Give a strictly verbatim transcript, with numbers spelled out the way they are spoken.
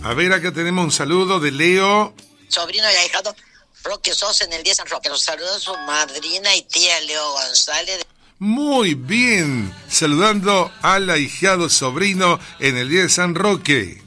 A ver, acá tenemos un saludo de Leo. Sobrino y ahijado Roque Sosa en el día de San Roque. Los saludos a su madrina y tía Leo González. Muy bien, saludando al ahijado sobrino en el día de San Roque.